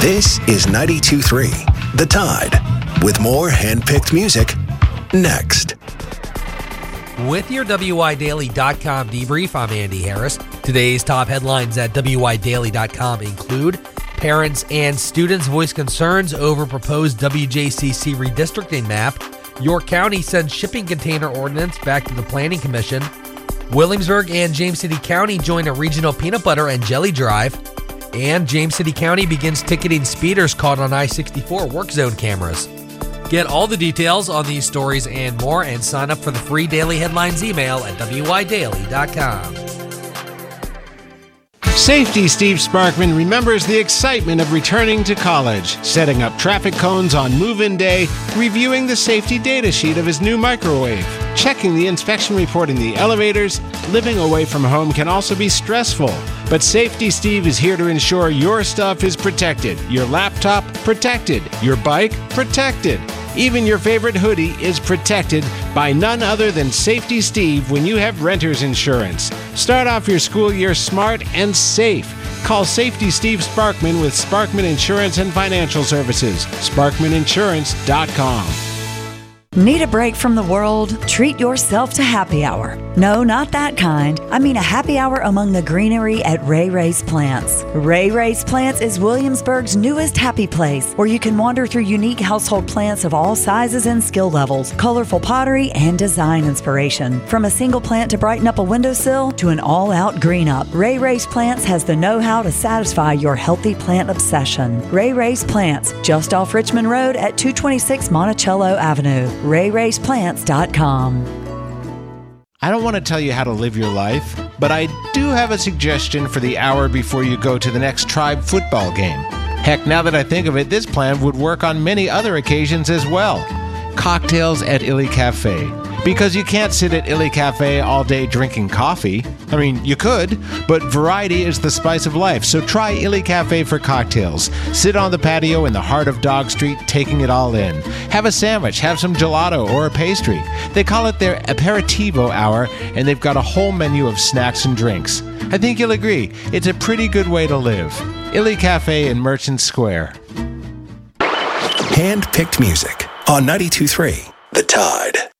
This is 92.3 The Tide, with more hand-picked music next. With your WIDaily.com debrief, I'm Andy Harris. Today's top headlines at WIDaily.com include parents and students voice concerns over proposed WJCC redistricting map. York County sends shipping container ordinance back to the Planning Commission. Williamsburg and James City County join a regional peanut butter and jelly drive. And James City County begins ticketing speeders caught on I-64 work zone cameras. Get all the details on these stories and more and sign up for the free Daily Headlines email at WIDaily.com. Safety Steve Sparkman remembers the excitement of returning to college, setting up traffic cones on move-in day, reviewing the safety data sheet of his new microwave, checking the inspection report in the elevators. Living away from home can also be stressful, but Safety Steve is here to ensure your stuff is protected. Your laptop, protected. Your bike, protected. Even your favorite hoodie is protected by none other than Safety Steve when you have renter's insurance. Start off your school year smart and safe. Call Safety Steve Sparkman with Sparkman Insurance and Financial Services. SparkmanInsurance.com. Need a break from the world? Treat yourself to happy hour. No, not that kind. I mean a happy hour among the greenery at Ray Ray's Plants. Ray Ray's Plants is Williamsburg's newest happy place, where you can wander through unique household plants of all sizes and skill levels, colorful pottery, and design inspiration. From a single plant to brighten up a windowsill to an all-out green up, Ray Ray's Plants has the know-how to satisfy your healthy plant obsession. Ray Ray's Plants, just off Richmond Road at 226 Monticello Avenue. RayRaysPlants.com. I don't want to tell you how to live your life, but I do have a suggestion for the hour before you go to the next Tribe football game. Heck, now that I think of it, this plan would work on many other occasions as well. Cocktails at Illy Cafe. Because you can't sit at Illy Cafe all day drinking coffee. I mean, you could, but variety is the spice of life, so try Illy Cafe for cocktails. Sit on the patio in the heart of Dog Street, taking it all in. Have a sandwich, have some gelato or a pastry. They call it their aperitivo hour, and they've got a whole menu of snacks and drinks. I think you'll agree, it's a pretty good way to live. Illy Cafe in Merchant Square. Hand-picked music on 92.3 The Tide.